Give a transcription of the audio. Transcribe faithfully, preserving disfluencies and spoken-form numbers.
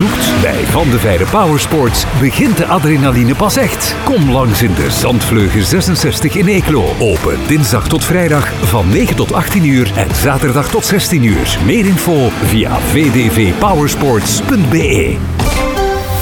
zoekt? Bij Van de Veire Powersports begint de adrenaline pas echt. Kom langs in de Zandvleugen zesenzestig in Eeklo. Open dinsdag tot vrijdag van negen tot achttien uur en zaterdag tot zestien uur. Meer info via v d v powersports punt b e.